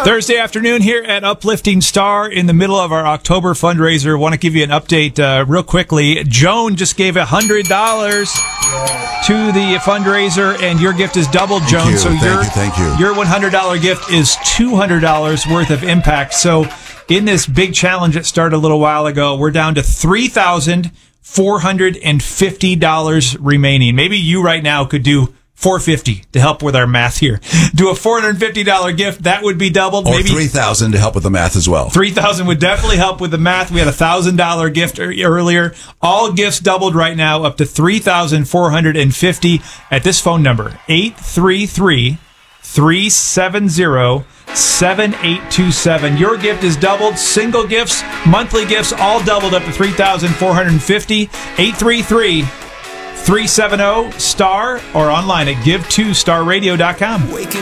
Thursday afternoon here at Uplifting Star in the middle of our October fundraiser. Want to give you an update real quickly. Joan just gave $100 to the fundraiser, and your gift is doubled, Joan. Thank you. Your $100 gift is $200 worth of impact. So in this big challenge that started a little while ago, we're down to $3,450 remaining. Maybe you right now could do $450 to help with our math here. Do a $450 gift, that would be doubled. Or maybe $3,000 to help with the math as well. $3,000 would definitely help with the math. We had a $1,000 gift earlier. All gifts doubled right now, up to $3,450 at this phone number, 833-370-7827. Your gift is doubled. Single gifts, monthly gifts, all doubled up to $3,450. 833-370-STAR or online at give2starradio.com.